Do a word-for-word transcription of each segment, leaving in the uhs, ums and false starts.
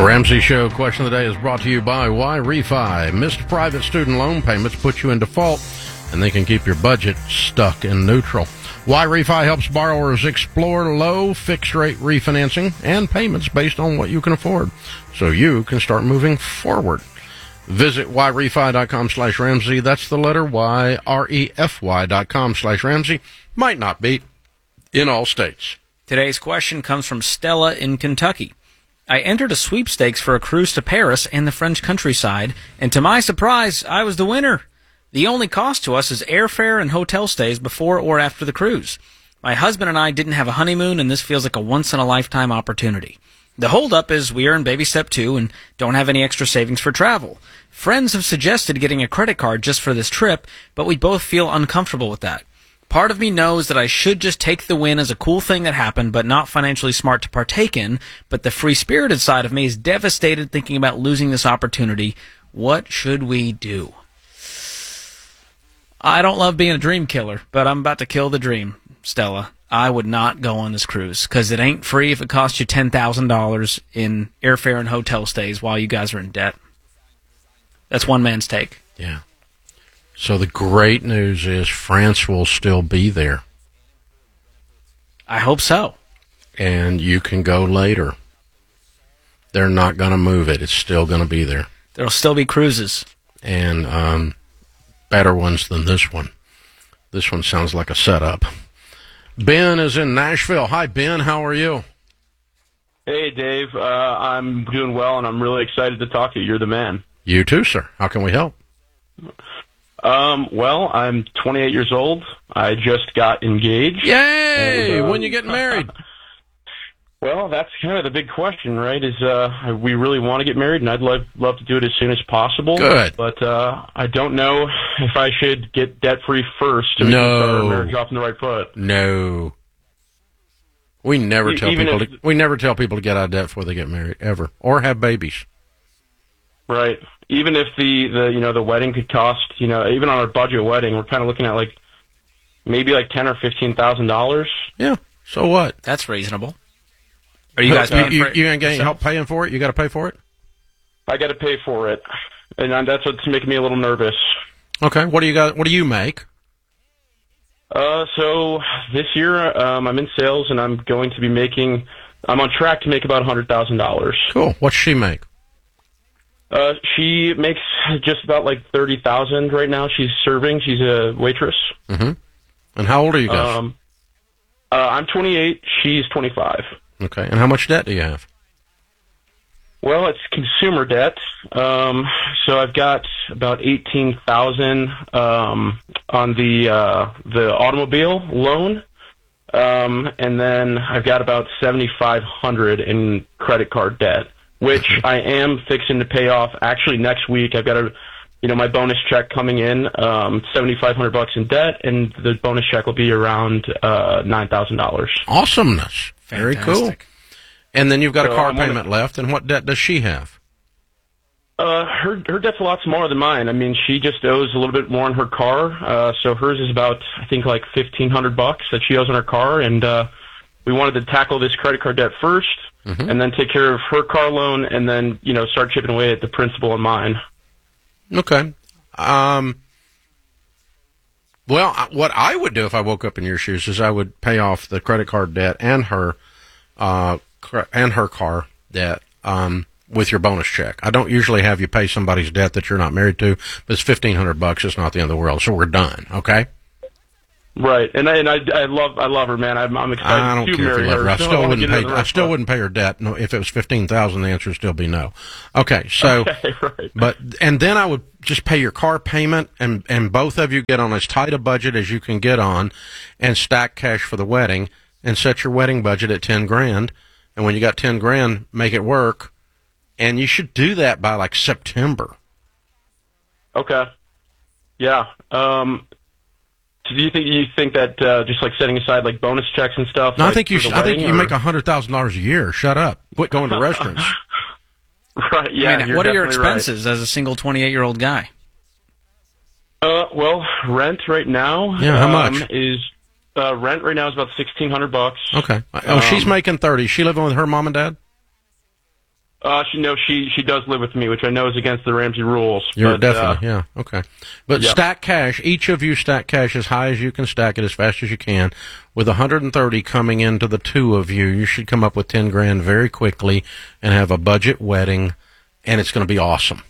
Ramsey Show question of the day is brought to you by Y-Refi. Missed private student loan payments put you in default, and they can keep your budget stuck in neutral. Y-Refi helps borrowers explore low fixed-rate refinancing and payments based on what you can afford, so you can start moving forward. Visit yrefy.com slash Ramsey. That's the letter Y, R E F Y dot com slash Ramsey. Might not be in all states. Today's question comes from Stella in Kentucky. I entered a sweepstakes for a cruise to Paris and the French countryside, and to my surprise, I was the winner. The only cost to us is airfare and hotel stays before or after the cruise. My husband and I didn't have a honeymoon, and this feels like a once-in-a-lifetime opportunity. The holdup is we are in baby step two and don't have any extra savings for travel. Friends have suggested getting a credit card just for this trip, but we both feel uncomfortable with that. Part of me knows that I should just take the win as a cool thing that happened, but not financially smart to partake in, but the free-spirited side of me is devastated thinking about losing this opportunity. What should we do? I don't love being a dream killer, but I'm about to kill the dream, Stella. I would not go on this cruise, because it ain't free if it costs you ten thousand dollars in airfare and hotel stays while you guys are in debt. That's one man's take. Yeah. So the great news is France will still be there. I hope so. And you can go later. They're not going to move it. It's still going to be there. There'll still be cruises. And um, better ones than this one. This one sounds like a setup. Ben is in Nashville. Hi, Ben. How are you? Hey, Dave. Uh, I'm doing well, and I'm really excited to talk to you. You're the man. You too, sir. How can we help? Um, well, I'm twenty-eight years old. I just got engaged. Yay! And, uh, when you getting married? Well, that's kind of the big question, right? Is uh, we really want to get married, and I'd love love to do it as soon as possible. Good. But uh, I don't know if I should get debt-free first to no. start our marriage off on the right foot. No. We never E- tell even people if, to, we never tell people to get out of debt before they get married, ever, or have babies. Right. Even if the, the you know the wedding could cost, you know, even on our budget wedding, we're kind of looking at like maybe like ten or fifteen thousand dollars. Yeah. So what? That's reasonable. Are you guys you, paying you, for it? You ain't getting yourself? help paying for it. You got to pay for it. I got to pay for it, and that's what's making me a little nervous. Okay. What do you got? What do you make? Uh, so this year um, I'm in sales, and I'm going to be making. I'm on track to make about a hundred thousand dollars. Cool. What's she make? Uh, she makes just about like thirty thousand right now. She's serving. She's a waitress. Mm-hmm. And how old are you guys? Um, uh, I'm twenty-eight. She's twenty-five. Okay. And how much debt do you have? Well, it's consumer debt. Um, so I've got about eighteen thousand um, on the uh, the automobile loan, um, and then I've got about seventy five hundred in credit card debt, which I am fixing to pay off. Actually, next week I've got a, you know, my bonus check coming in, um, seventy five hundred bucks in debt, and the bonus check will be around uh, nine thousand dollars. Awesomeness. Very cool. And then you've got So a car I'm gonna- payment left. And what debt does she have? Uh, her her debt's a lot smaller than mine. I mean, she just owes a little bit more on her car. Uh, so hers is about, I think, like fifteen hundred bucks that she owes on her car, and uh, we wanted to tackle this credit card debt first, mm-hmm. and then take care of her car loan, and then you know start chipping away at the principal on mine. Okay. Um. Well, I- what I would do if I woke up in your shoes is I would pay off the credit card debt and her, uh, cr- and her car debt, um, with your bonus check. I don't usually have you pay somebody's debt that you're not married to, but it's fifteen hundred bucks. It's not the end of the world, so we're done. Okay. Right, and I and I, I love I love her, man. I'm, I'm excited I don't to care if marry you love her. her. I So still wanna wouldn't get pay. her the I right still foot. wouldn't pay her debt. No, if it was fifteen thousand, the answer would still be no. Okay, so, Okay, right. but and then I would just pay your car payment, and and both of you get on as tight a budget as you can get on, and stack cash for the wedding, and set your wedding budget at ten grand. And when you got ten grand, make it work, and you should do that by like September. Okay. Yeah. Um. So do you think you think that uh, just like setting aside like bonus checks and stuff? No, like, I think you. for the Should, I think wedding, you or- make a hundred thousand dollars a year. Shut up. Quit going to restaurants. Right. Yeah. I mean, you're what are your definitely right. expenses as a single twenty-eight-year-old guy? Uh, well, rent right now. Yeah, how um, much? Is uh, rent right now is about sixteen hundred bucks. Okay. Oh, she's Um, making thirty. She living with her mom and dad. Uh, she no, she she does live with me, which I know is against the Ramsey rules. You're but, definitely, uh, yeah, okay. But yeah. stack cash. Each of you stack cash as high as you can stack it, as fast as you can. With one hundred thirty coming into the two of you, you should come up with ten grand very quickly and have a budget wedding, and it's going to be awesome.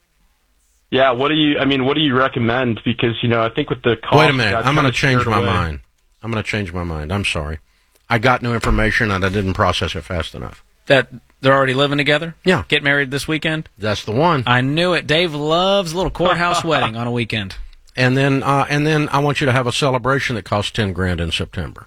Yeah, what do you? I mean, what do you recommend? Because you know, I think with the cost, wait a minute, I'm going to change my away. mind. I'm going to change my mind. I'm sorry. I got new information and I didn't process it fast enough. That they're already living together? Yeah. Get married this weekend? That's the one. I knew it. Dave loves a little courthouse wedding on a weekend. And then, uh, and then I want you to have a celebration that costs ten grand in September.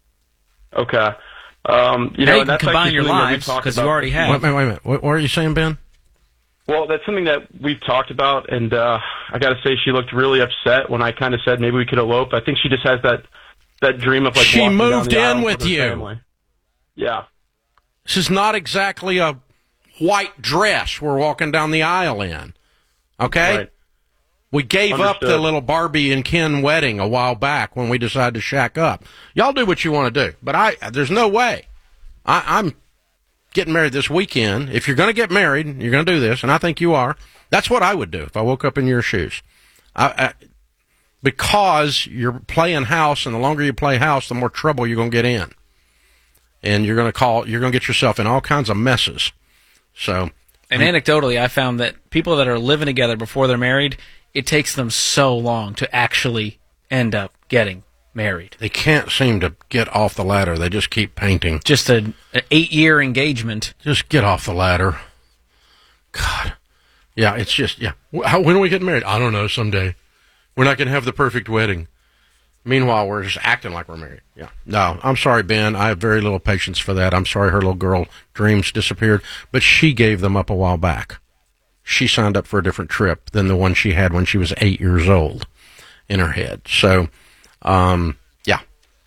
Okay. Um, you now know, you can that's combine actually your something that we lives talked because you about already before. have. Wait, wait, wait a minute. What, what are you saying, Ben? Well, that's something that we've talked about, and uh, I got to say, she looked really upset when I kind of said maybe we could elope. I think she just has that that dream of like She walking down moved the in aisle with her you. family. Yeah. This is not exactly a white dress we're walking down the aisle in. Okay? Right. We gave up the Understood. little Barbie and Ken wedding a while back when we decided to shack up. Y'all do what you want to do, but I there's no way. I, I'm getting married this weekend. If you're going to get married, you're going to do this, and I think you are. That's what I would do if I woke up in your shoes. I, I, because you're playing house, and the longer you play house, the more trouble you're going to get in. And you're going to call, you're going to get yourself in all kinds of messes. So, and anecdotally, I found that people that are living together before they're married, it takes them so long to actually end up getting married. they can't seem to get off the ladder. They just keep painting. Just a, an eight-year engagement. Just get off the ladder. God. Yeah, it's just, yeah. How, when are we getting married? I don't know, someday. We're not going to have the perfect wedding. Meanwhile, we're just acting like we're married. Yeah. No, I'm sorry, Ben. I have very little patience for that. I'm sorry her little girl dreams disappeared, but she gave them up a while back. She signed up for a different trip than the one she had when she was eight years old in her head. So, um, yeah.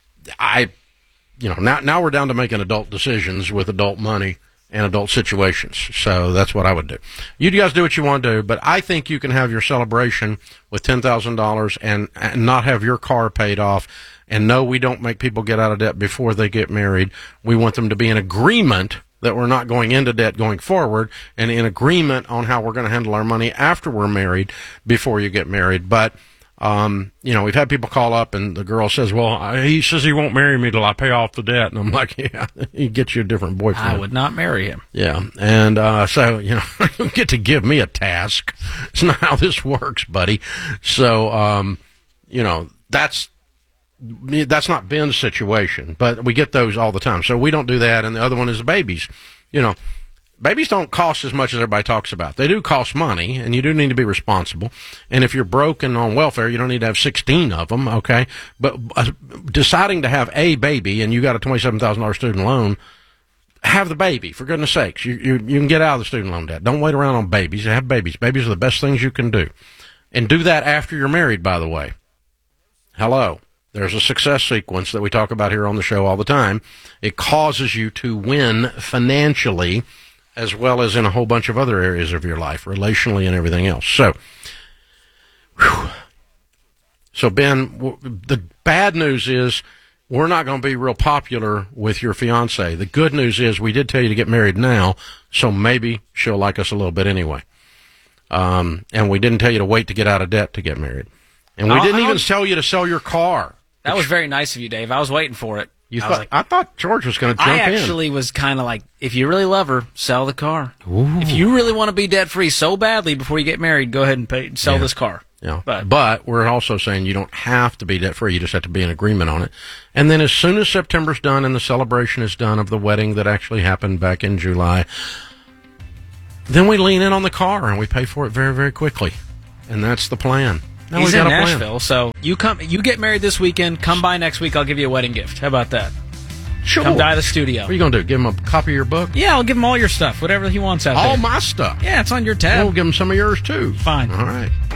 I, you know, now, now we're down to making adult decisions with adult money and adult situations. So that's what I would do. You guys do what you want to do, but I think you can have your celebration with ten thousand dollars and, and not have your car paid off. And no, we don't make people get out of debt before they get married. We want them to be in agreement that we're not going into debt going forward, and in agreement on how we're going to handle our money after we're married before you get married. But Um, you know, we've had people call up and the girl says, well, I, he says he won't marry me till I pay off the debt. And I'm like, yeah, he gets you a different boyfriend. I would not marry him. Yeah. And, uh, so, you know, you don't get to give me a task. It's not how this works, buddy. So, um, you know, that's, that's not Ben's situation, but we get those all the time. So we don't do that. And the other one is the babies. You know, babies don't cost as much as everybody talks about. They do cost money, and you do need to be responsible. And if you're broke and on welfare, you don't need to have sixteen of them, okay? But uh, deciding to have a baby, and you got a twenty-seven thousand dollars student loan, have the baby, for goodness sakes. You, you, you can get out of the student loan debt. Don't wait around on babies. Have babies. Babies are the best things you can do. And do that after you're married, by the way. Hello. There's a success sequence that we talk about here on the show all the time. It causes you to win financially, as well as in a whole bunch of other areas of your life, relationally and everything else. So, whew. So Ben, w- the bad news is we're not going to be real popular with your fiance. The good news is we did tell you to get married now, so maybe she'll like us a little bit anyway. Um, and we didn't tell you to wait to get out of debt to get married. And we I'll- didn't even I'll- tell you to sell your car. That was very nice of you, Dave. I was waiting for it. You I thought, was like, I thought George was going to jump I in. actually was kind of like, if you really love her, sell the car. Ooh. If you really want to be debt free so badly before you get married, go ahead and pay, sell Yeah. this car. Yeah. But, but we're also saying you don't have to be debt free. You just have to be in agreement on it. And then as soon as September's done and the celebration is done of the wedding that actually happened back in July, then we lean in on the car and we pay for it very, very quickly. And that's the plan. Now he's we in got a plan. Nashville, so you come, you get married this weekend. Come by next week. I'll give you a wedding gift. How about that? Sure. Come by the studio. What are you going to do? Give him a copy of your book? Yeah, I'll give him all your stuff, whatever he wants out All there. my stuff. Yeah, it's on your tab. We'll give him some of yours too. Fine. All right.